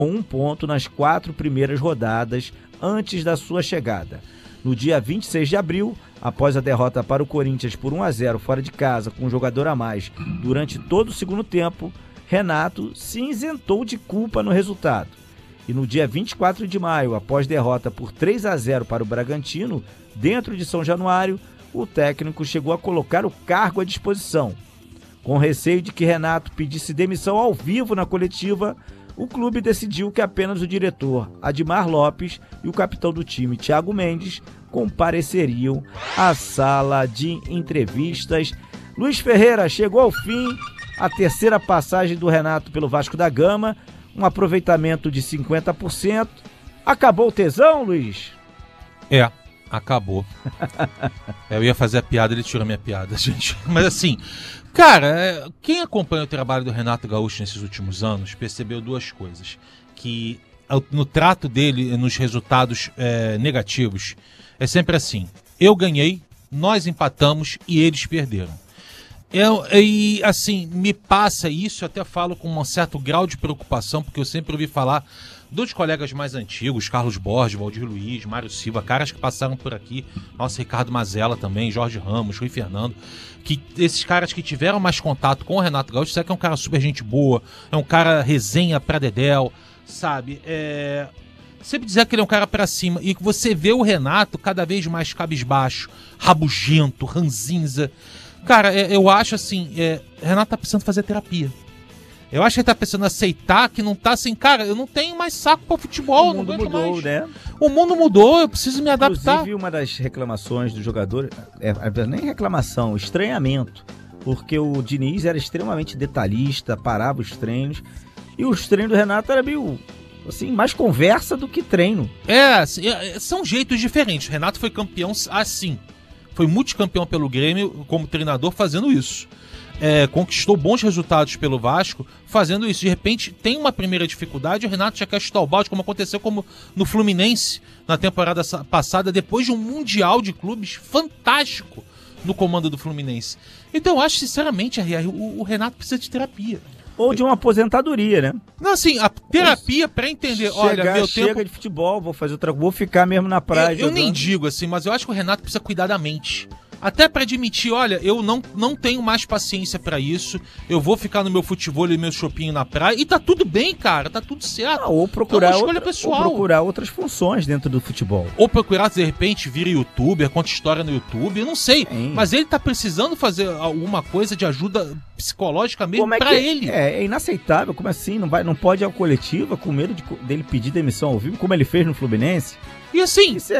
um ponto nas 4 primeiras rodadas antes da sua chegada. No dia 26 de abril, após a derrota para o Corinthians por 1-0 fora de casa, com um jogador a mais durante todo o segundo tempo, Renato se isentou de culpa no resultado. E no dia 24 de maio, após derrota por 3-0 para o Bragantino, dentro de São Januário, o técnico chegou a colocar o cargo à disposição. Com receio de que Renato pedisse demissão ao vivo na coletiva, o clube decidiu que apenas o diretor Admar Lopes e o capitão do time, Thiago Mendes, compareceriam à sala de entrevistas. Luiz Ferreira, chegou ao fim a terceira passagem do Renato pelo Vasco da Gama, um aproveitamento de 50%. Acabou o tesão, Luiz? Acabou. Eu ia fazer a piada, ele tirou a minha piada, gente. Mas assim, cara, quem acompanha o trabalho do Renato Gaúcho nesses últimos anos percebeu duas coisas. Que no trato dele, nos resultados negativos, é sempre assim: eu ganhei, nós empatamos e eles perderam. E assim, me passa isso, eu até falo com um certo grau de preocupação, porque eu sempre ouvi falar dos colegas mais antigos, Carlos Borges, Valdir Luiz, Mário Silva, caras que passaram por aqui, nossa, Ricardo Mazella também, Jorge Ramos, Rui Fernando, que esses caras que tiveram mais contato com o Renato Gaúcho, sabe que é um cara super gente boa, é um cara resenha pra dedéu, sabe, sempre dizer que ele é um cara pra cima, e que você vê o Renato cada vez mais cabisbaixo, rabugento, ranzinza. Cara, eu acho assim, Renato tá precisando fazer terapia. Eu acho que ele tá precisando aceitar que não tá assim, cara, eu não tenho mais saco pra futebol, o mundo não aguento mudou, mais. né? O mundo mudou, eu preciso me adaptar. Inclusive, uma das reclamações do jogador, nem reclamação, estranhamento, porque o Diniz era extremamente detalhista, parava os treinos, e os treinos do Renato era meio, assim, mais conversa do que treino. São jeitos diferentes. O Renato foi campeão assim, foi multicampeão pelo Grêmio como treinador fazendo isso. Conquistou bons resultados pelo Vasco fazendo isso. De repente tem uma primeira dificuldade, o Renato já quer chutar o balde, como aconteceu como no Fluminense na temporada passada, depois de um Mundial de Clubes fantástico no comando do Fluminense. Então eu acho sinceramente, o Renato precisa de terapia. Ou de uma aposentadoria, né? Não, assim, a terapia pra entender, Chega de futebol, vou ficar mesmo na praia. Eu nem digo assim, mas eu acho que o Renato precisa cuidar da mente. Até pra admitir, olha, eu não tenho mais paciência pra isso, eu vou ficar no meu futebol e meu shopping na praia, e tá tudo bem, cara, tá tudo certo. Ou procurar, é uma escolha pessoal. Ou procurar outras funções dentro do futebol. Ou procurar, de repente, vir youtuber, conta história no YouTube, eu não sei. Sim. Mas ele tá precisando fazer alguma coisa de ajuda psicológica mesmo pra ele. É inaceitável, como assim? Não pode ir ao coletiva com medo dele pedir demissão ao vivo, como ele fez no Fluminense? E assim, isso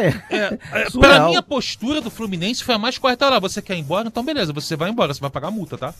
pra mim a postura do Fluminense foi a mais correta. Olha lá, você quer ir embora? Então beleza, você vai embora, você vai pagar a multa, tá?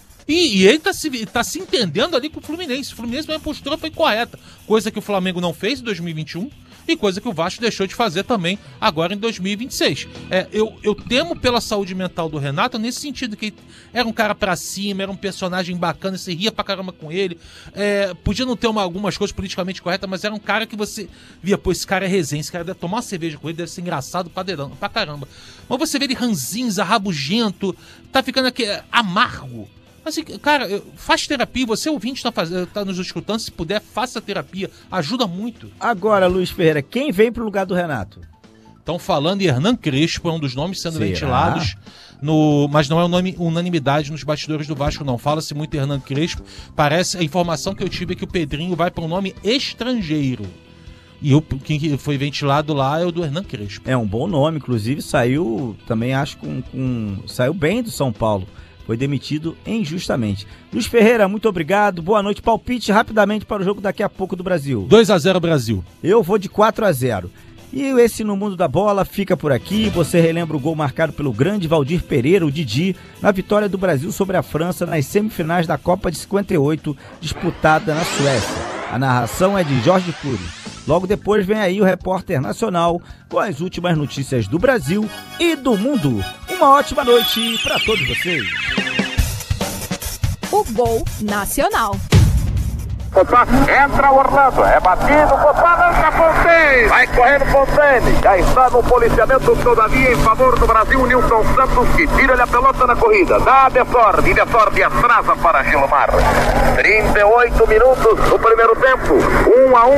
E ele tá se entendendo ali com o Fluminense. O Fluminense, a postura foi correta. Coisa que o Flamengo não fez em 2021 e coisa que o Vasco deixou de fazer também agora em 2026. Eu temo pela saúde mental do Renato nesse sentido, que era um cara pra cima, era um personagem bacana, você ria pra caramba com ele. Podia não ter algumas coisas politicamente corretas, mas era um cara que você via, pô, esse cara é resenha, esse cara deve tomar uma cerveja com ele, deve ser engraçado pra caramba. Mas você vê ele ranzinza, rabugento, tá ficando aqui amargo. Assim, cara, faz terapia, você ouvinte tá nos escutando, se puder, faça terapia, ajuda muito. Agora, Luiz Ferreira, quem vem pro lugar do Renato? Estão falando em Hernan Crespo, é um dos nomes sendo ventilados, mas não é unanimidade nos bastidores do Vasco, não. Fala-se muito em Hernan Crespo, a informação que eu tive é que o Pedrinho vai para um nome estrangeiro. E quem foi ventilado lá é o do Hernan Crespo. É um bom nome, inclusive saiu, também acho, saiu bem do São Paulo. Foi demitido injustamente. Luiz Ferreira, muito obrigado. Boa noite. Palpite rapidamente para o jogo daqui a pouco do Brasil. 2-0 Brasil. Eu vou de 4-0. E esse No Mundo da Bola fica por aqui. Você relembra o gol marcado pelo grande Valdir Pereira, o Didi, na vitória do Brasil sobre a França nas semifinais da Copa de 58, disputada na Suécia. A narração é de Jorge Cury. Logo depois vem aí o repórter nacional com as últimas notícias do Brasil e do mundo. Uma ótima noite para todos vocês. O Gol Nacional. Opa, entra o Orlando, é batido, Opa, lança Fontaine, vai correndo Fontaine, já está no policiamento todavia em favor do Brasil, Nilson Santos, que tira-lhe a pelota na corrida, dá De Ford atrasa para Gilmar, 38 minutos do primeiro tempo, 1-1.